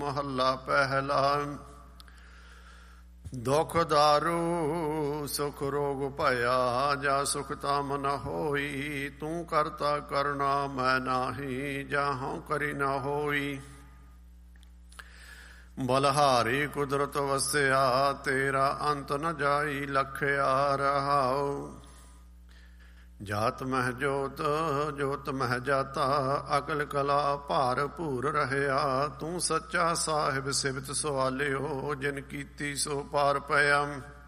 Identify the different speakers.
Speaker 1: ਮਹੱਲਾ ਪਹਿਲਾ। ਦੁਖ ਦਾਰੂ ਸੁਖ ਰੋਗ ਭਇਆ, ਜਾ ਸੁਖ ਤਾਮ ਨ ਹੋਈ। ਤੂੰ ਕਰਤਾ ਕਰਨਾ ਮੈਂ ਨਾਹੀ, ਜਾਹੋਂ ਕਰੀ ਨ ਹੋਈ। ਬਲਹਾਰੀ ਕੁਦਰਤ ਵਸਿਆ, ਤੇਰਾ ਅੰਤ ਨ ਜਾਈ ਲਖਿਆ ਰਹਾਉ। ਜਾਤ ਮਹਿ ਜੋਤ, ਜੋਤ ਮਹਿ ਜਾਤਾ, ਅਕਲ ਕਲਾ ਭਾਰ ਭੂਰ ਰਹਿਆ। ਤੂੰ ਸੱਚਾ ਸਾਹਿਬ ਸਿਵਤ ਸਵਾਲਿਓ, ਜਿਨ ਕੀਤੀ ਸੋ ਪਾਰ ਪਿਆ।